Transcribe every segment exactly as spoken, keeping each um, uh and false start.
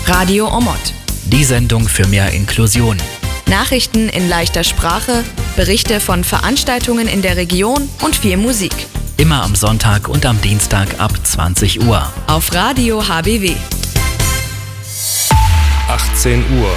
Radio Omot. Die Sendung für mehr Inklusion. Nachrichten in leichter Sprache, Berichte von Veranstaltungen in der Region und viel Musik. Immer am Sonntag und am Dienstag ab zwanzig Uhr. Auf Radio H B W. achtzehn Uhr.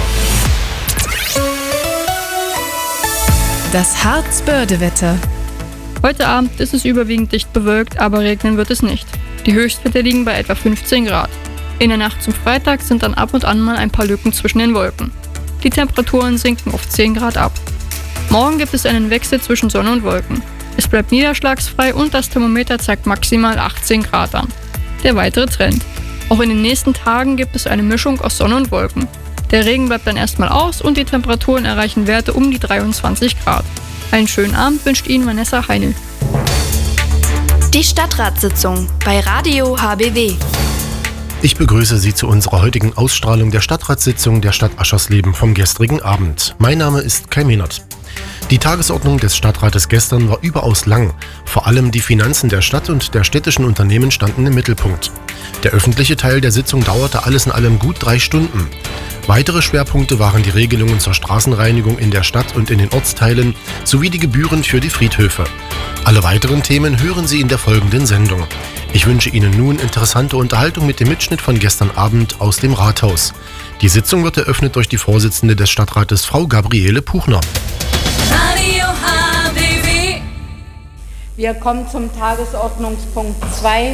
Das Harzbörde-Wetter. Heute Abend ist es überwiegend dicht bewölkt, aber regnen wird es nicht. Die Höchstwerte liegen bei etwa fünfzehn Grad. In der Nacht zum Freitag sind dann ab und an mal ein paar Lücken zwischen den Wolken. Die Temperaturen sinken auf zehn Grad ab. Morgen gibt es einen Wechsel zwischen Sonne und Wolken. Es bleibt niederschlagsfrei und das Thermometer zeigt maximal achtzehn Grad an. Der weitere Trend. Auch in den nächsten Tagen gibt es eine Mischung aus Sonne und Wolken. Der Regen bleibt dann erstmal aus und die Temperaturen erreichen Werte um die dreiundzwanzig Grad. Einen schönen Abend wünscht Ihnen Vanessa Heinl. Die Stadtratssitzung bei Radio H B W. Ich begrüße Sie zu unserer heutigen Ausstrahlung der Stadtratssitzung der Stadt Aschersleben vom gestrigen Abend. Mein Name ist Kai Mehnert. Die Tagesordnung des Stadtrates gestern war überaus lang. Vor allem die Finanzen der Stadt und der städtischen Unternehmen standen im Mittelpunkt. Der öffentliche Teil der Sitzung dauerte alles in allem gut drei Stunden. Weitere Schwerpunkte waren die Regelungen zur Straßenreinigung in der Stadt und in den Ortsteilen sowie die Gebühren für die Friedhöfe. Alle weiteren Themen hören Sie in der folgenden Sendung. Ich wünsche Ihnen nun interessante Unterhaltung mit dem Mitschnitt von gestern Abend aus dem Rathaus. Die Sitzung wird eröffnet durch die Vorsitzende des Stadtrates, Frau Gabriele Puchner. Radio H B W. Wir kommen zum Tagesordnungspunkt zwei.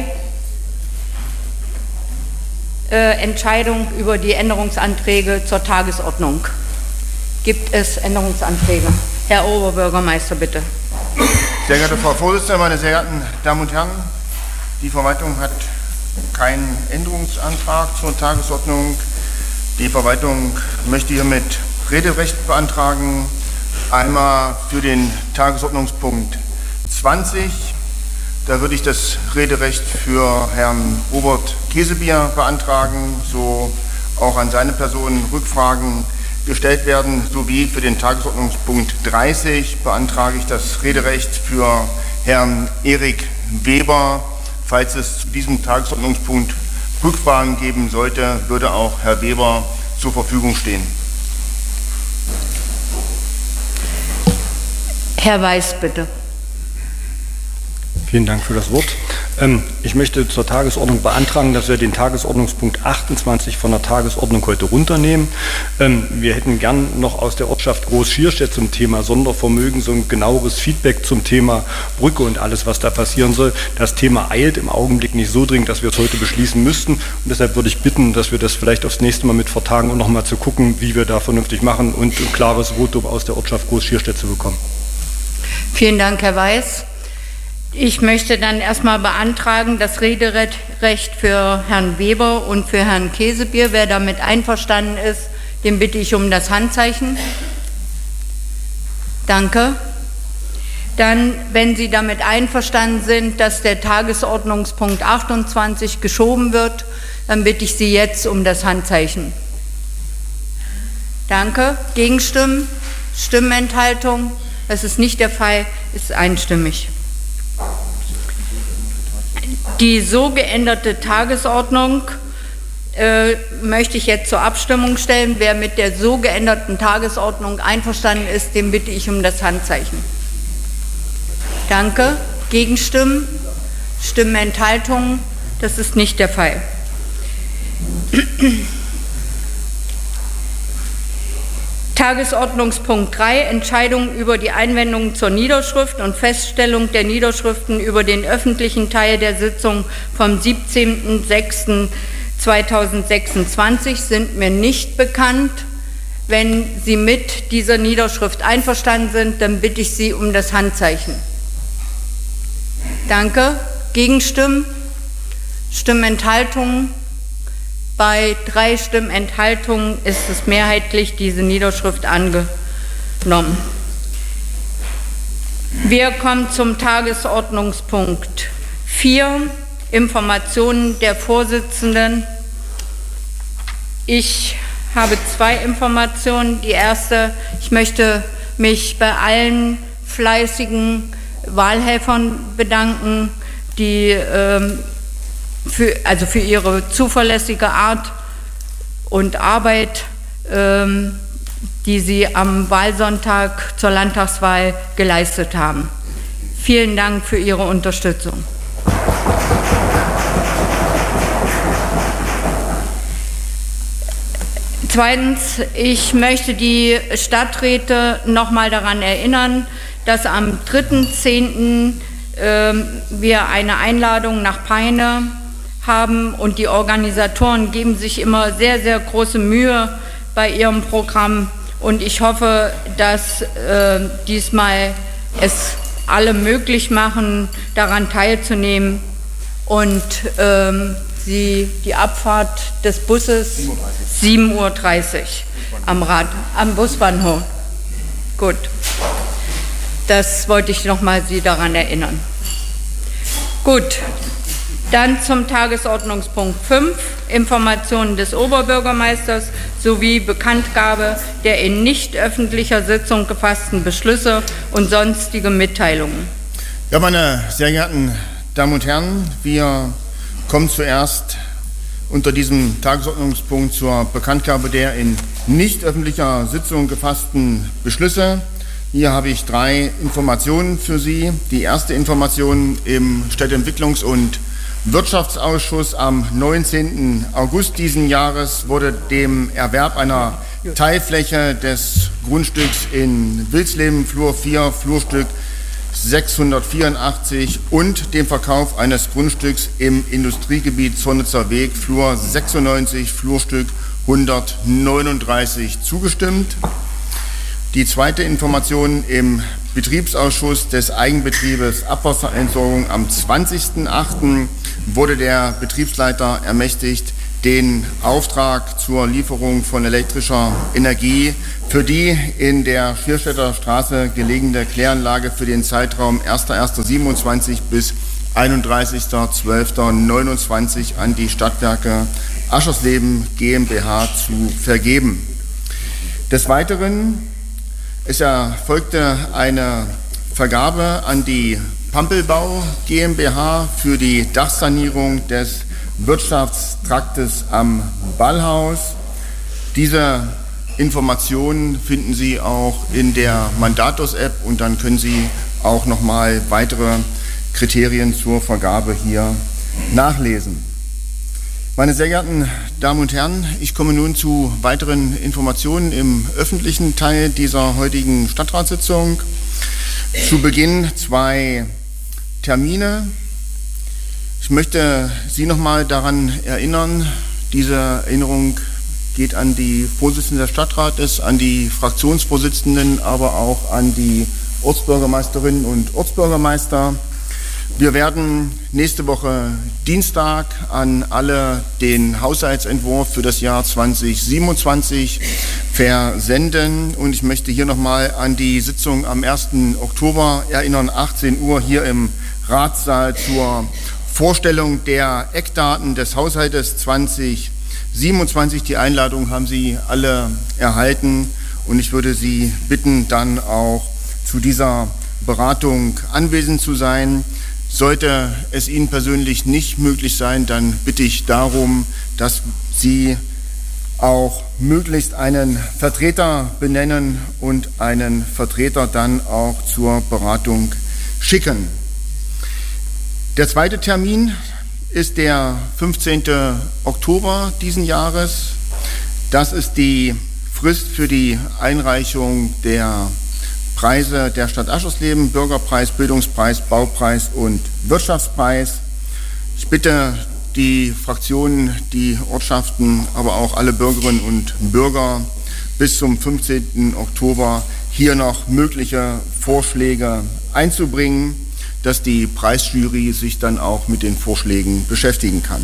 Äh, Entscheidung über die Änderungsanträge zur Tagesordnung. Gibt es Änderungsanträge? Herr Oberbürgermeister, bitte. Sehr geehrte Frau Vorsitzende, meine sehr geehrten Damen und Herren, die Verwaltung hat keinen Änderungsantrag zur Tagesordnung. Die Verwaltung möchte hiermit Rederecht beantragen. Einmal für den Tagesordnungspunkt zwanzig. Da würde ich das Rederecht für Herrn Robert Käsebier beantragen, so auch an seine Person Rückfragen gestellt werden, sowie für den Tagesordnungspunkt dreißig beantrage ich das Rederecht für Herrn Erik Weber. Falls es zu diesem Tagesordnungspunkt Rückfragen geben sollte, würde auch Herr Weber zur Verfügung stehen. Herr Weiß, bitte. Vielen Dank für das Wort. Ähm, ich möchte zur Tagesordnung beantragen, dass wir den Tagesordnungspunkt achtundzwanzig von der Tagesordnung heute runternehmen. Ähm, wir hätten gern noch aus der Ortschaft Groß-Schierstedt zum Thema Sondervermögen so ein genaueres Feedback zum Thema Brücke und alles, was da passieren soll. Das Thema eilt im Augenblick nicht so dringend, dass wir es heute beschließen müssten. Und deshalb würde ich bitten, dass wir das vielleicht aufs nächste Mal mit vertagen, um noch mal zu gucken, wie wir da vernünftig machen und ein klares Votum aus der Ortschaft Groß-Schierstedt zu bekommen. Vielen Dank, Herr Weiß. Ich möchte dann erstmal beantragen, das Rederecht für Herrn Weber und für Herrn Käsebier. Wer damit einverstanden ist, den bitte ich um das Handzeichen. Danke. Dann, wenn Sie damit einverstanden sind, dass der Tagesordnungspunkt achtundzwanzig geschoben wird, dann bitte ich Sie jetzt um das Handzeichen. Danke. Gegenstimmen? Stimmenthaltung? Das ist nicht der Fall, ist einstimmig. Die so geänderte Tagesordnung äh, möchte ich jetzt zur Abstimmung stellen. Wer mit der so geänderten Tagesordnung einverstanden ist, den bitte ich um das Handzeichen. Danke. Gegenstimmen? Stimmenthaltungen? Das ist nicht der Fall. Tagesordnungspunkt drei, Entscheidung über die Einwendungen zur Niederschrift und Feststellung der Niederschriften über den öffentlichen Teil der Sitzung vom siebzehnten sechsten zweitausendsechsundzwanzig sind mir nicht bekannt. Wenn Sie mit dieser Niederschrift einverstanden sind, dann bitte ich Sie um das Handzeichen. Danke. Gegenstimmen? Stimmenthaltungen? Bei drei Stimmenthaltungen ist es mehrheitlich diese Niederschrift angenommen. Wir kommen zum Tagesordnungspunkt vier, Informationen der Vorsitzenden. Ich habe zwei Informationen. Die erste, ich möchte mich bei allen fleißigen Wahlhelfern bedanken, die ähm, Für, also für ihre zuverlässige Art und Arbeit, ähm, die Sie am Wahlsonntag zur Landtagswahl geleistet haben. Vielen Dank für Ihre Unterstützung. Zweitens, ich möchte die Stadträte noch mal daran erinnern, dass am dritten zehnten äh, wir eine Einladung nach Peine haben und die Organisatoren geben sich immer sehr, sehr große Mühe bei ihrem Programm und ich hoffe, dass äh, diesmal es alle möglich machen, daran teilzunehmen und ähm, Sie die Abfahrt des Busses sieben Uhr dreißig am Rad, am Busbahnhof. Gut, das wollte ich noch mal Sie daran erinnern. Gut, dann zum Tagesordnungspunkt fünf, Informationen des Oberbürgermeisters sowie Bekanntgabe der in nicht öffentlicher Sitzung gefassten Beschlüsse und sonstige Mitteilungen. Ja, meine sehr geehrten Damen und Herren, wir kommen zuerst unter diesem Tagesordnungspunkt zur Bekanntgabe der in nicht öffentlicher Sitzung gefassten Beschlüsse. Hier habe ich drei Informationen für Sie. Die erste Information: Im Städteentwicklungs- und Wirtschaftsausschuss am neunzehnten August diesen Jahres wurde dem Erwerb einer Teilfläche des Grundstücks in Wilsleben, Flur vier, Flurstück sechshundertvierundachtzig und dem Verkauf eines Grundstücks im Industriegebiet Zornitzer Weg, Flur sechsundneunzig, Flurstück hundertneununddreißig zugestimmt. Die zweite Information: Im Betriebsausschuss des Eigenbetriebes Abwasserentsorgung am zwanzigsten achten wurde der Betriebsleiter ermächtigt, den Auftrag zur Lieferung von elektrischer Energie für die in der Schierstädter Straße gelegene Kläranlage für den Zeitraum erster erster siebenundzwanzig bis einunddreißigster zwölfter neunundzwanzig an die Stadtwerke Aschersleben GmbH zu vergeben. Des Weiteren: Es erfolgte eine Vergabe an die Pampelbau GmbH für die Dachsanierung des Wirtschaftstraktes am Ballhaus. Diese Informationen finden Sie auch in der Mandatus-App und dann können Sie auch noch mal weitere Kriterien zur Vergabe hier nachlesen. Meine sehr geehrten Damen und Herren, ich komme nun zu weiteren Informationen im öffentlichen Teil dieser heutigen Stadtratssitzung. Zu Beginn zwei Termine. Ich möchte Sie noch mal daran erinnern, diese Erinnerung geht an die Vorsitzende des Stadtrates, an die Fraktionsvorsitzenden, aber auch an die Ortsbürgermeisterinnen und Ortsbürgermeister. Wir werden nächste Woche Dienstag an alle den Haushaltsentwurf für das Jahr zweitausendsiebenundzwanzig versenden. Und ich möchte hier nochmal an die Sitzung am ersten Oktober erinnern, achtzehn Uhr hier im Ratssaal zur Vorstellung der Eckdaten des Haushaltes zweitausendsiebenundzwanzig. Die Einladung haben Sie alle erhalten und ich würde Sie bitten, dann auch zu dieser Beratung anwesend zu sein. Sollte es Ihnen persönlich nicht möglich sein, dann bitte ich darum, dass Sie auch möglichst einen Vertreter benennen und einen Vertreter dann auch zur Beratung schicken. Der zweite Termin ist der fünfzehnten Oktober diesen Jahres. Das ist die Frist für die Einreichung der Preise der Stadt Aschersleben: Bürgerpreis, Bildungspreis, Baupreis und Wirtschaftspreis. Ich bitte die Fraktionen, die Ortschaften, aber auch alle Bürgerinnen und Bürger bis zum fünfzehnten Oktober hier noch mögliche Vorschläge einzubringen, dass die Preisjury sich dann auch mit den Vorschlägen beschäftigen kann.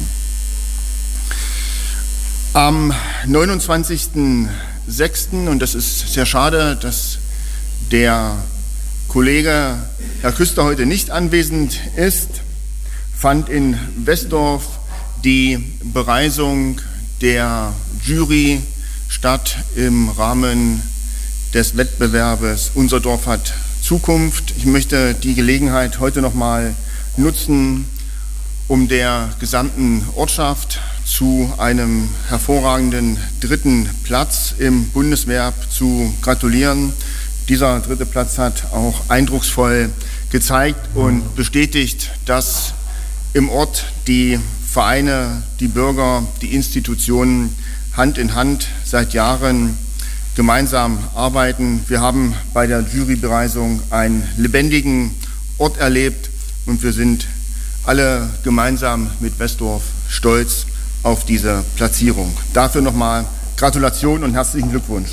Am neunundzwanzigsten sechsten, und das ist sehr schade, dass der Kollege Herr Küster heute nicht anwesend ist, fand in Westdorf die Bereisung der Jury statt im Rahmen des Wettbewerbes Unser Dorf hat Zukunft. Ich möchte die Gelegenheit heute noch mal nutzen, um der gesamten Ortschaft zu einem hervorragenden dritten Platz im Bundeswehrb zu gratulieren. Dieser dritte Platz hat auch eindrucksvoll gezeigt und bestätigt, dass im Ort die Vereine, die Bürger, die Institutionen Hand in Hand seit Jahren gemeinsam arbeiten. Wir haben bei der Jurybereisung einen lebendigen Ort erlebt und wir sind alle gemeinsam mit Westdorf stolz auf diese Platzierung. Dafür nochmal Gratulation und herzlichen Glückwunsch.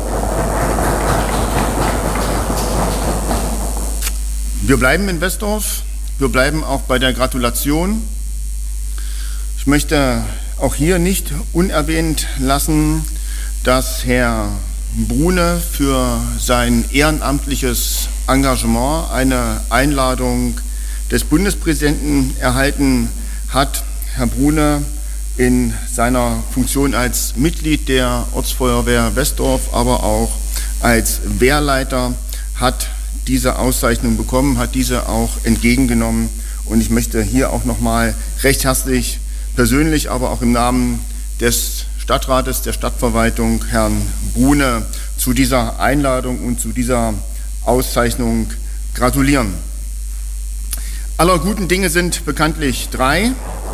Wir bleiben in Westdorf, wir bleiben auch bei der Gratulation. Ich möchte auch hier nicht unerwähnt lassen, dass Herr Brune für sein ehrenamtliches Engagement eine Einladung des Bundespräsidenten erhalten hat. Herr Brune in seiner Funktion als Mitglied der Ortsfeuerwehr Westdorf, aber auch als Wehrleiter hat diese Auszeichnung bekommen, hat diese auch entgegengenommen. Und ich möchte hier auch nochmal recht herzlich persönlich, aber auch im Namen des Stadtrates, der Stadtverwaltung, Herrn Brune, zu dieser Einladung und zu dieser Auszeichnung gratulieren. Aller guten Dinge sind bekanntlich drei.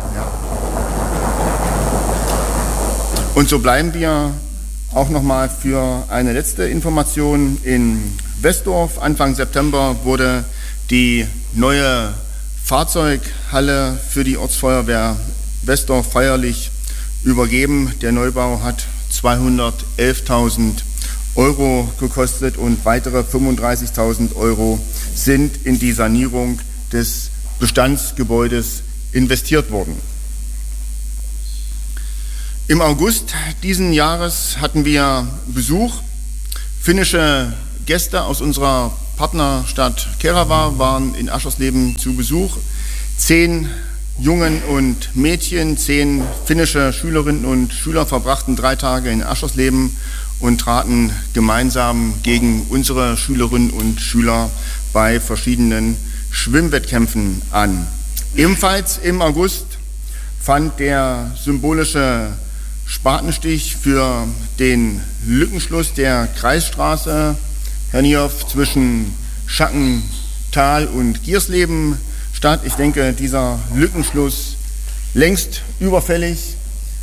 Und so bleiben wir auch nochmal für eine letzte Information in Westdorf. Anfang September wurde die neue Fahrzeughalle für die Ortsfeuerwehr Westdorf feierlich übergeben. Der Neubau hat zweihundertelftausend Euro gekostet und weitere fünfunddreißigtausend Euro sind in die Sanierung des Bestandsgebäudes investiert worden. Im August diesen Jahres hatten wir Besuch. Finnische Gäste aus unserer Partnerstadt Kerava waren in Aschersleben zu Besuch. Zehn Jungen und Mädchen, zehn finnische Schülerinnen und Schüler verbrachten drei Tage in Aschersleben und traten gemeinsam gegen unsere Schülerinnen und Schüler bei verschiedenen Schwimmwettkämpfen an. Ebenfalls im August fand der symbolische Spatenstich für den Lückenschluss der Kreisstraße Herniow zwischen Schackental und Giersleben statt. Ich denke, dieser Lückenschluss längst überfällig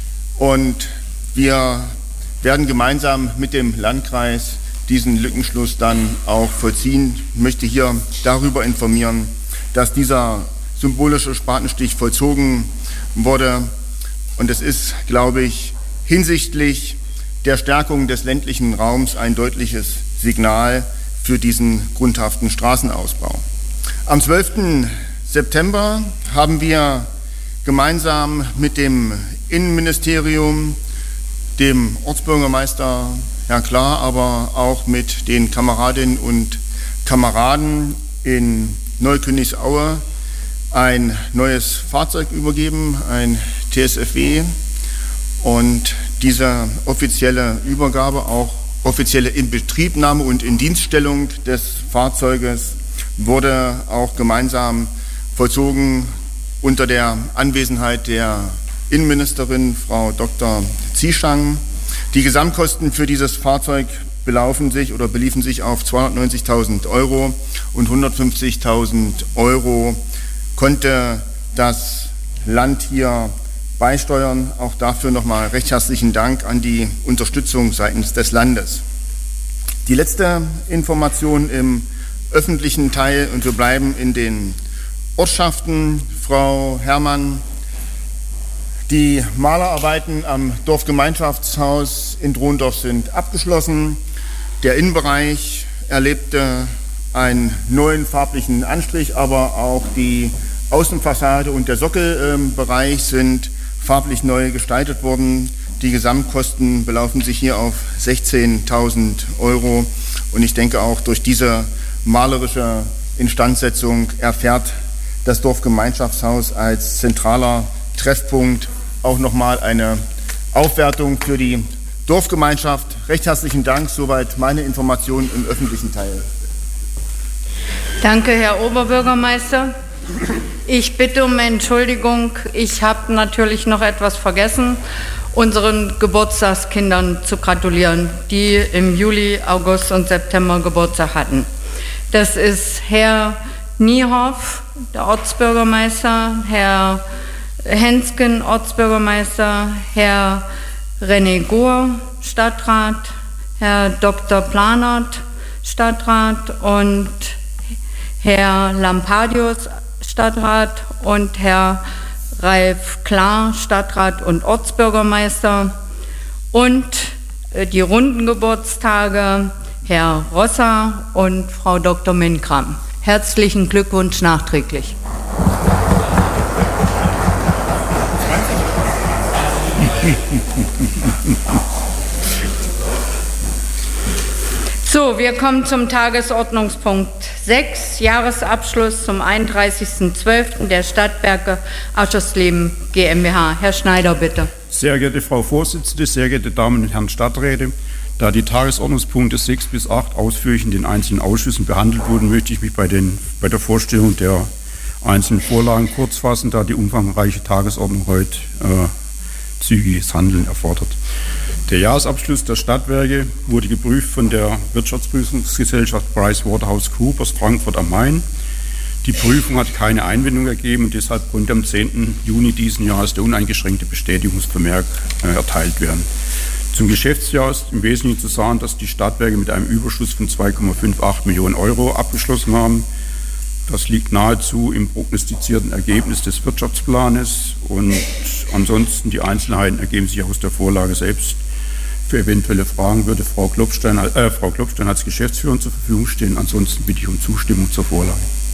und wir werden gemeinsam mit dem Landkreis diesen Lückenschluss dann auch vollziehen. Ich möchte hier darüber informieren, dass dieser symbolische Spatenstich vollzogen wurde. Und es ist, glaube ich, hinsichtlich der Stärkung des ländlichen Raums ein deutliches Signal für diesen grundhaften Straßenausbau. Am zwölften September haben wir gemeinsam mit dem Innenministerium, dem Ortsbürgermeister Herr Klar, aber auch mit den Kameradinnen und Kameraden in Neukönigsauer ein neues Fahrzeug übergeben, ein T S F W. Und diese offizielle Übergabe, auch offizielle Inbetriebnahme und Indienststellung des Fahrzeuges wurde auch gemeinsam vollzogen unter der Anwesenheit der Innenministerin, Frau Doktor Zieschang. Die Gesamtkosten für dieses Fahrzeug belaufen sich oder beliefen sich auf zweihundertneunzigtausend Euro und hundertfünfzigtausend Euro konnte das Land hier beisteuern. Auch dafür nochmal recht herzlichen Dank an die Unterstützung seitens des Landes. Die letzte Information im öffentlichen Teil, und wir bleiben in den Ortschaften. Frau Herrmann, die Malerarbeiten am Dorfgemeinschaftshaus in Drondorf sind abgeschlossen. Der Innenbereich erlebte einen neuen farblichen Anstrich, aber auch die Außenfassade und der Sockelbereich sind farblich neu gestaltet worden. Die Gesamtkosten belaufen sich hier auf sechzehntausend Euro. Und ich denke auch durch diese malerische Instandsetzung erfährt das Dorfgemeinschaftshaus als zentraler Treffpunkt auch nochmal eine Aufwertung für die Dorfgemeinschaft. Recht herzlichen Dank, soweit meine Informationen im öffentlichen Teil. Danke, Herr Oberbürgermeister. Ich bitte um Entschuldigung, ich habe natürlich noch etwas vergessen, unseren Geburtstagskindern zu gratulieren, die im Juli, August und September Geburtstag hatten. Das ist Herr Niehoff, der Ortsbürgermeister, Herr Hensken, Ortsbürgermeister, Herr René Gohr, Stadtrat, Herr Doktor Planert, Stadtrat und Herr Lampadius, Stadtrat und Herr Ralf Klar, Stadtrat und Ortsbürgermeister und die runden Geburtstage Herr Rosser und Frau Doktor Minkram. Herzlichen Glückwunsch nachträglich. So, wir kommen zum Tagesordnungspunkt sechs, Jahresabschluss zum einunddreißigsten zwölften der Stadtwerke Aschersleben GmbH. Herr Schneider, bitte. Sehr geehrte Frau Vorsitzende, sehr geehrte Damen und Herren Stadträte, da die Tagesordnungspunkte sechs bis acht ausführlich in den einzelnen Ausschüssen behandelt wurden, möchte ich mich bei, den, bei der Vorstellung der einzelnen Vorlagen kurz fassen, da die umfangreiche Tagesordnung heute äh, zügiges Handeln erfordert. Der Jahresabschluss der Stadtwerke wurde geprüft von der Wirtschaftsprüfungsgesellschaft PricewaterhouseCoopers Frankfurt am Main. Die Prüfung hat keine Einwendung ergeben und deshalb konnte am zehnten Juni diesen Jahres der uneingeschränkte Bestätigungsvermerk äh, erteilt werden. Zum Geschäftsjahr ist im Wesentlichen zu sagen, dass die Stadtwerke mit einem Überschuss von zwei Komma achtzehn Millionen Euro abgeschlossen haben. Das liegt nahezu im prognostizierten Ergebnis des Wirtschaftsplanes und ansonsten die Einzelheiten ergeben sich aus der Vorlage selbst. Für eventuelle Fragen würde Frau Klopstein, äh, Frau Klopstein als Geschäftsführerin zur Verfügung stehen. Ansonsten bitte ich um Zustimmung zur Vorlage.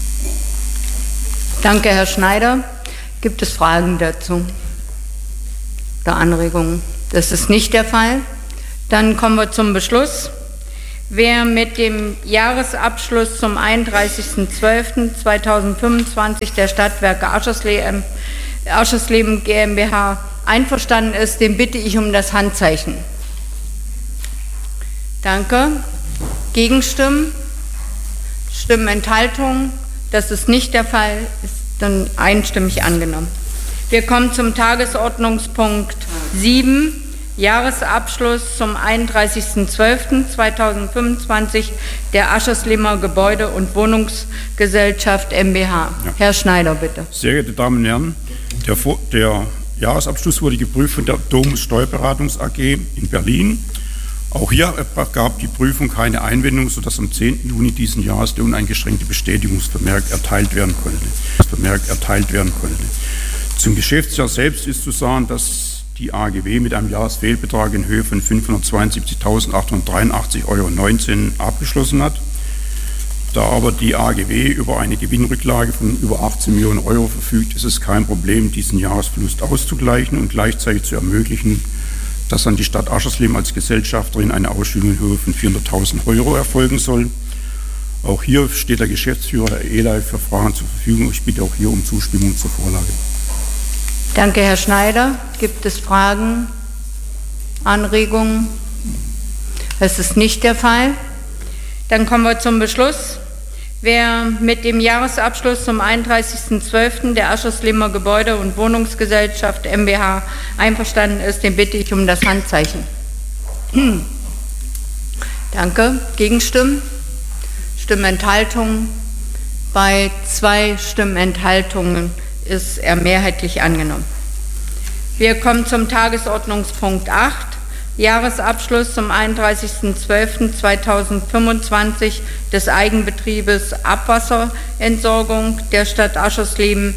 Danke, Herr Schneider. Gibt es Fragen dazu oder Anregungen? Das ist nicht der Fall. Dann kommen wir zum Beschluss. Wer mit dem Jahresabschluss zum einunddreißigsten zwölften zweitausendfünfundzwanzig der Stadtwerke Aschersleben, Aschersleben GmbH einverstanden ist, den bitte ich um das Handzeichen. Danke. Gegenstimmen? Stimmenthaltung? Das ist nicht der Fall, ist dann einstimmig angenommen. Wir kommen zum Tagesordnungspunkt sieben, Jahresabschluss zum einunddreißigsten zwölften zweitausendfünfundzwanzig der Ascherslemer Gebäude- und Wohnungsgesellschaft GmbH. Ja. Herr Schneider, bitte. Sehr geehrte Damen und Herren, der, der Jahresabschluss wurde geprüft von der Domus Steuerberatungs A G in Berlin. Auch hier gab die Prüfung keine Einwendung, sodass am zehnten Juni diesen Jahres der uneingeschränkte Bestätigungsvermerk erteilt werden konnte. Das Vermerk erteilt werden konnte. Zum Geschäftsjahr selbst ist zu sagen, dass die A G W mit einem Jahresfehlbetrag in Höhe von fünfhundertzweiundsiebzigtausendachthundertdreiundachtzig Euro neunzehn abgeschlossen hat. Da aber die A G W über eine Gewinnrücklage von über achtzehn Millionen Euro verfügt, ist es kein Problem, diesen Jahresverlust auszugleichen und gleichzeitig zu ermöglichen, dass an die Stadt Aschersleben als Gesellschafterin eine Ausschüttung in Höhe von vierhunderttausend Euro erfolgen soll. Auch hier steht der Geschäftsführer, Herr Ehley, für Fragen zur Verfügung. Ich bitte auch hier um Zustimmung zur Vorlage. Danke, Herr Schneider. Gibt es Fragen, Anregungen? Das ist nicht der Fall. Dann kommen wir zum Beschluss. Wer mit dem Jahresabschluss zum einunddreißigsten zwölften der Ascherslemer Gebäude- und Wohnungsgesellschaft GmbH einverstanden ist, den bitte ich um das Handzeichen. Danke. Gegenstimmen? Stimmenthaltung? Bei zwei Stimmenthaltungen ist er mehrheitlich angenommen. Wir kommen zum Tagesordnungspunkt acht. Jahresabschluss zum einunddreißigsten zwölften zweitausendfünfundzwanzig des Eigenbetriebes Abwasserentsorgung der Stadt Aschersleben.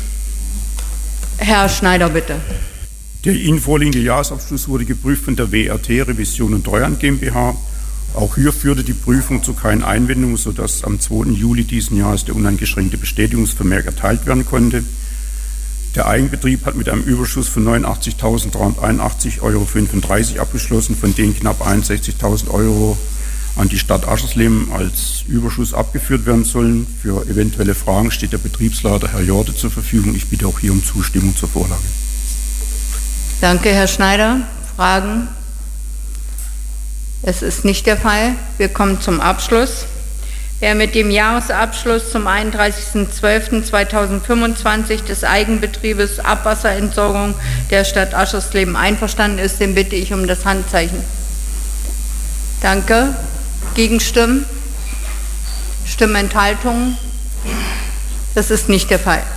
Herr Schneider, bitte. Der Ihnen vorliegende Jahresabschluss wurde geprüft von der W R T Revision und Treuhand GmbH. Auch hier führte die Prüfung zu keinen Einwendungen, sodass am zweiten Juli diesen Jahres der uneingeschränkte Bestätigungsvermerk erteilt werden konnte. Der Eigenbetrieb hat mit einem Überschuss von neunundachtzigtausenddreihunderteinundachtzig Euro fünfunddreißig abgeschlossen, von denen knapp einundsechzigtausend Euro an die Stadt Aschersleben als Überschuss abgeführt werden sollen. Für eventuelle Fragen steht der Betriebsleiter Herr Jorde zur Verfügung. Ich bitte auch hier um Zustimmung zur Vorlage. Danke, Herr Schneider. Fragen? Es ist nicht der Fall. Wir kommen zum Abschluss. er mit dem Jahresabschluss zum einunddreißigsten zwölften zweitausendfünfundzwanzig des Eigenbetriebes Abwasserentsorgung der Stadt Aschersleben einverstanden ist, den bitte ich um das Handzeichen. Danke. Gegenstimmen? Stimmenthaltungen? Das ist nicht der Fall.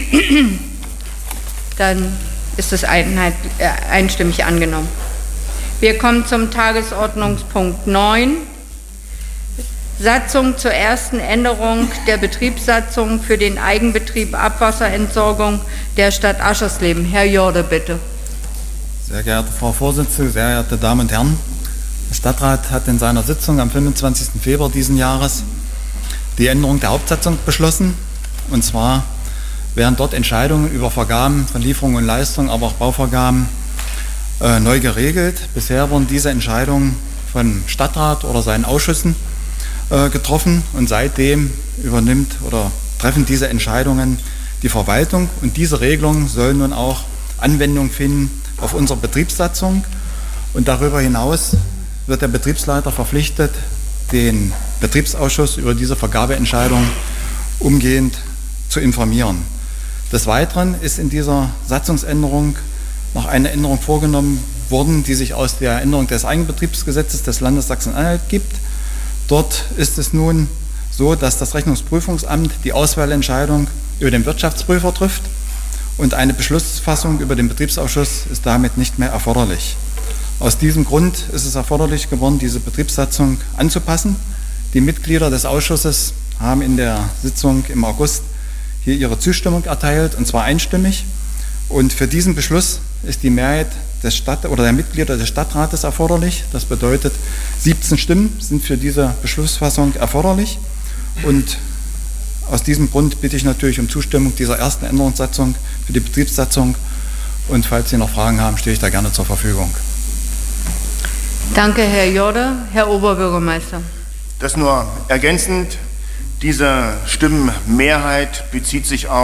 Dann ist es einheit, äh, einstimmig angenommen. Wir kommen zum Tagesordnungspunkt neun. Satzung zur ersten Änderung der Betriebssatzung für den Eigenbetrieb Abwasserentsorgung der Stadt Aschersleben. Herr Jorde, bitte. Sehr geehrte Frau Vorsitzende, sehr geehrte Damen und Herren, der Stadtrat hat in seiner Sitzung am fünfundzwanzigsten Februar diesen Jahres die Änderung der Hauptsatzung beschlossen. Und zwar werden dort Entscheidungen über Vergaben von Lieferungen und Leistungen, aber auch Bauvergaben äh, neu geregelt. Bisher wurden diese Entscheidungen vom Stadtrat oder seinen Ausschüssen äh, getroffen und seitdem übernimmt oder treffen diese Entscheidungen die Verwaltung. Und diese Regelung soll nun auch Anwendung finden auf unsere Betriebssatzung. Und darüber hinaus wird der Betriebsleiter verpflichtet, den Betriebsausschuss über diese Vergabeentscheidung umgehend zu informieren. Des Weiteren ist in dieser Satzungsänderung noch eine Änderung vorgenommen worden, die sich aus der Änderung des Eigenbetriebsgesetzes des Landes Sachsen-Anhalt gibt. Dort ist es nun so, dass das Rechnungsprüfungsamt die Auswahlentscheidung über den Wirtschaftsprüfer trifft und eine Beschlussfassung über den Betriebsausschuss ist damit nicht mehr erforderlich. Aus diesem Grund ist es erforderlich geworden, diese Betriebssatzung anzupassen. Die Mitglieder des Ausschusses haben in der Sitzung im August hier ihre Zustimmung erteilt, und zwar einstimmig. Und für diesen Beschluss ist die Mehrheit des Stadt- oder der Mitglieder des Stadtrates erforderlich. Das bedeutet, siebzehn Stimmen sind für diese Beschlussfassung erforderlich. Und aus diesem Grund bitte ich natürlich um Zustimmung dieser ersten Änderungssatzung für die Betriebssatzung. Und falls Sie noch Fragen haben, stehe ich da gerne zur Verfügung. Danke, Herr Jorde. Herr Oberbürgermeister. Das nur ergänzend. Diese Stimmenmehrheit bezieht sich auf